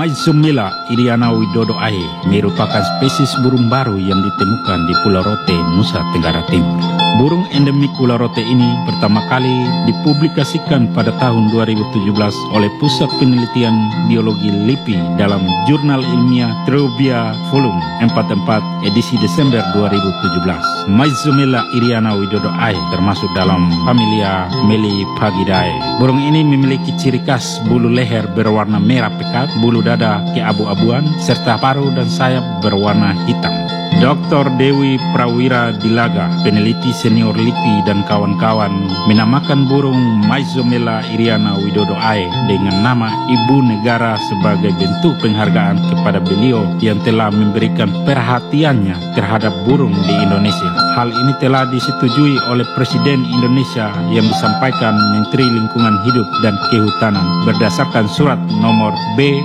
Maizomela iriana widodo ae merupakan spesies burung baru yang ditemukan di Pulau Rote, Nusa Tenggara Timur. Burung endemik Pulau Rote ini pertama kali dipublikasikan pada tahun 2017 oleh Pusat Penelitian Biologi LIPI dalam jurnal ilmiah Throbia volume 44 edisi Desember 2017. Maizomela iriana widodo ae termasuk dalam familia Melipagidae. Burung ini memiliki ciri khas bulu leher berwarna merah pekat, bulu dada keabu-abuan, serta paruh dan sayap berwarna hitam. Dr. Dewi Prawira Dilaga, peneliti senior LIPI dan kawan-kawan, menamakan burung Maizomela iriana widodo ae dengan nama Ibu Negara sebagai bentuk penghargaan kepada beliau yang telah memberikan perhatiannya terhadap burung di Indonesia. Hal ini telah disetujui oleh Presiden Indonesia yang disampaikan Menteri Lingkungan Hidup dan Kehutanan berdasarkan surat nomor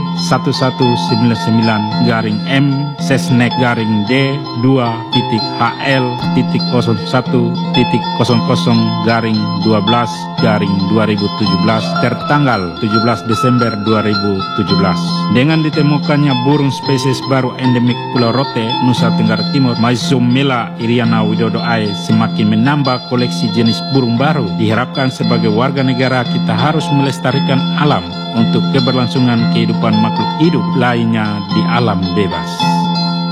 B1199-M Sesnek D 2.1.00/12-2017 tertanggal 17 Desember 2017. Dengan ditemukannya burung spesies baru endemik Pulau Rote, Nusa Tenggara Timur, Maizomela iriana widodo ae semakin menambah koleksi jenis burung baru. Diharapkan sebagai warga negara kita harus melestarikan alam untuk keberlangsungan kehidupan makhluk hidup lainnya di alam bebas.